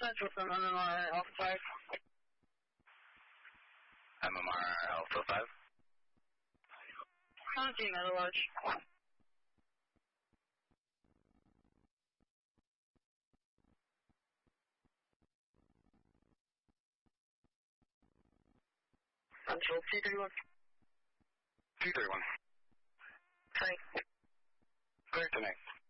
Central from MMR Alpha 5. MMR Alpha 5. Counting Meadow Lodge. Central T31. T31. Sorry. Clear to next.